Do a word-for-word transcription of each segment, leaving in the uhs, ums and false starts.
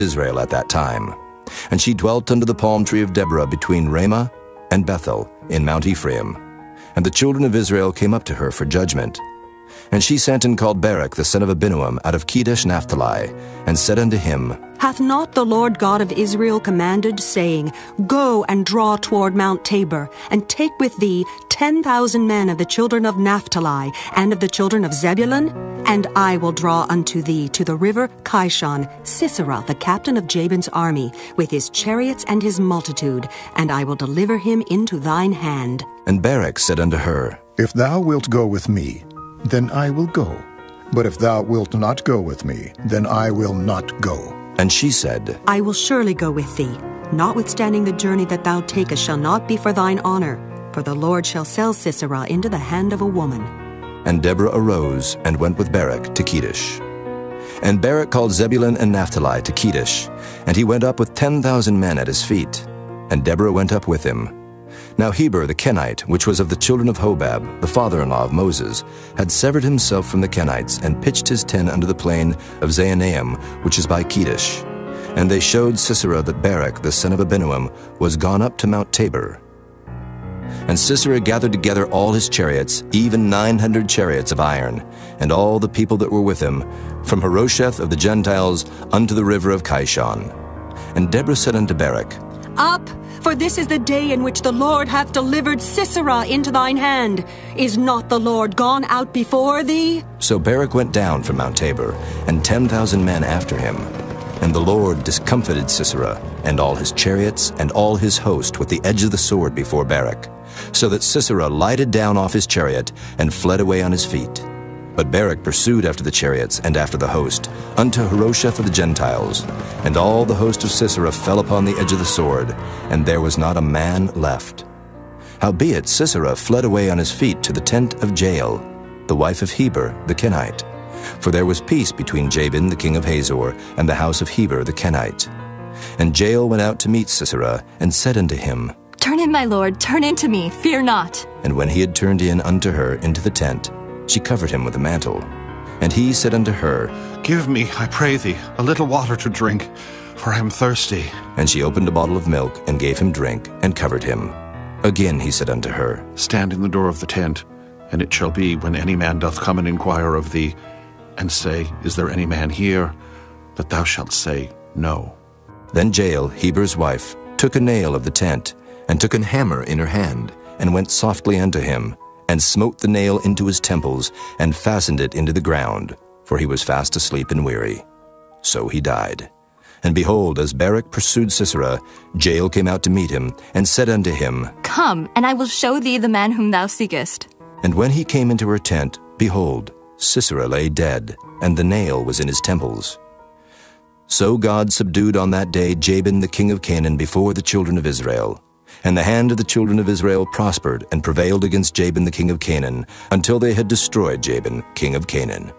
Israel at that time. And she dwelt under the palm tree of Deborah between Ramah and Bethel in Mount Ephraim. And the children of Israel came up to her for judgment. And she sent and called Barak the son of Abinoam out of Kedesh Naphtali, and said unto him, Hath not the Lord God of Israel commanded, saying, Go and draw toward Mount Tabor, and take with thee ten thousand men of the children of Naphtali, and of the children of Zebulun? And I will draw unto thee to the river Kishon Sisera, the captain of Jabin's army, with his chariots and his multitude, and I will deliver him into thine hand. And Barak said unto her, If thou wilt go with me, then I will go. But if thou wilt not go with me, then I will not go. And she said, I will surely go with thee. Notwithstanding the journey that thou takest shall not be for thine honor, for the Lord shall sell Sisera into the hand of a woman. And Deborah arose and went with Barak to Kedesh. And Barak called Zebulun and Naphtali to Kedesh, and he went up with ten thousand men at his feet. And Deborah went up with him. Now Heber the Kenite, which was of the children of Hobab, the father-in-law of Moses, had severed himself from the Kenites, and pitched his tent under the plain of Zaanaim, which is by Kedesh. And they showed Sisera that Barak the son of Abinoam was gone up to Mount Tabor. And Sisera gathered together all his chariots, even nine hundred chariots of iron, and all the people that were with him, from Harosheth of the Gentiles unto the river of Kishon. And Deborah said unto Barak, Up! For this is the day in which the Lord hath delivered Sisera into thine hand. Is not the Lord gone out before thee? So Barak went down from Mount Tabor, and ten thousand men after him. And the Lord discomfited Sisera, and all his chariots, and all his host with the edge of the sword before Barak, so that Sisera lighted down off his chariot, and fled away on his feet. But Barak pursued after the chariots and after the host, unto Harosheth of the Gentiles. And all the host of Sisera fell upon the edge of the sword, and there was not a man left. Howbeit Sisera fled away on his feet to the tent of Jael, the wife of Heber the Kenite. For there was peace between Jabin the king of Hazor and the house of Heber the Kenite. And Jael went out to meet Sisera, and said unto him, Turn in, my lord, turn in to me, fear not. And when he had turned in unto her into the tent, she covered him with a mantle. And he said unto her, Give me, I pray thee, a little water to drink, for I am thirsty. And she opened a bottle of milk, and gave him drink, and covered him. Again he said unto her, Stand in the door of the tent, and it shall be, when any man doth come and inquire of thee, and say, Is there any man here? That thou shalt say, No. Then Jael, Heber's wife, took a nail of the tent, and took an hammer in her hand, and went softly unto him, and smote the nail into his temples, and fastened it into the ground, for he was fast asleep and weary. So he died. And behold, as Barak pursued Sisera, Jael came out to meet him, and said unto him, Come, and I will show thee the man whom thou seekest. And when he came into her tent, behold, Sisera lay dead, and the nail was in his temples. So God subdued on that day Jabin the king of Canaan before the children of Israel. And the hand of the children of Israel prospered and prevailed against Jabin the king of Canaan, until they had destroyed Jabin king of Canaan.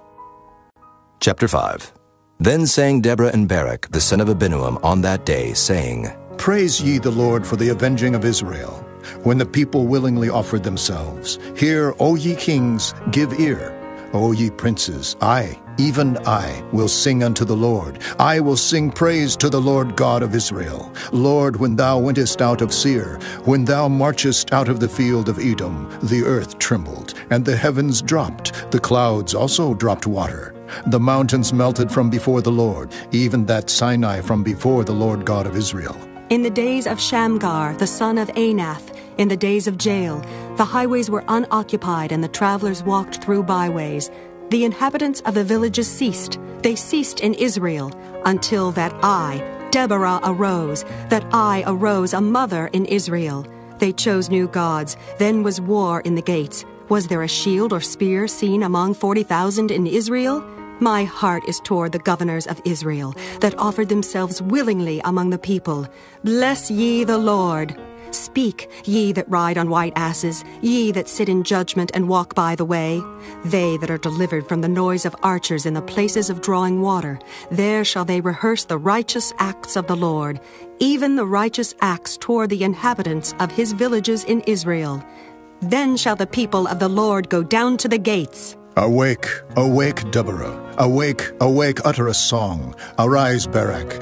Chapter five. Then sang Deborah and Barak the son of Abinoam on that day, saying, Praise ye the Lord for the avenging of Israel, when the people willingly offered themselves. Hear, O ye kings, give ear. O ye princes, I, even I, will sing unto the Lord. I will sing praise to the Lord God of Israel. Lord, when thou wentest out of Seir, when thou marchest out of the field of Edom, the earth trembled, and the heavens dropped, the clouds also dropped water. The mountains melted from before the Lord, even that Sinai from before the Lord God of Israel. In the days of Shamgar, the son of Anath, in the days of Jael, the highways were unoccupied, and the travelers walked through byways. The inhabitants of the villages ceased. They ceased in Israel, until that I, Deborah, arose, that I arose a mother in Israel. They chose new gods. Then was war in the gates. Was there a shield or spear seen among forty thousand in Israel? My heart is toward the governors of Israel, that offered themselves willingly among the people. Bless ye the Lord. Speak, ye that ride on white asses, ye that sit in judgment and walk by the way. They that are delivered from the noise of archers in the places of drawing water, there shall they rehearse the righteous acts of the Lord, even the righteous acts toward the inhabitants of his villages in Israel. Then shall the people of the Lord go down to the gates. Awake, awake, Deborah. Awake, awake, utter a song. Arise, Barak.